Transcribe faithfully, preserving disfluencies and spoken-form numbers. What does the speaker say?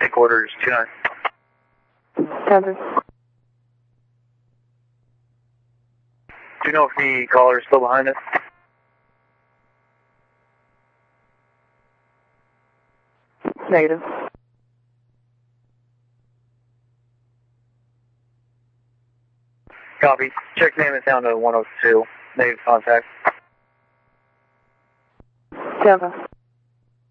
Take orders two nine. Cover. Do you know if the caller is still behind us? Negative. Copy. Check name is down to one oh two. Negative contact. Cover.